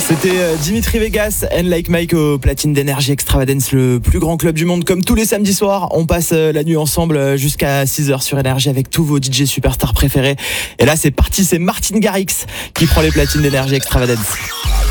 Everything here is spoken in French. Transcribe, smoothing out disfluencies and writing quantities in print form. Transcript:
C'était Dimitri Vegas and Like Mike au platine d'Energy Extravagance, le plus grand club du monde. Comme tous les samedis soirs, on passe la nuit ensemble jusqu'à 6h sur Énergie avec tous vos DJ superstars préférés. Et là, c'est parti, c'est Martin Garrix qui prend les platines d'Energy Extravagance.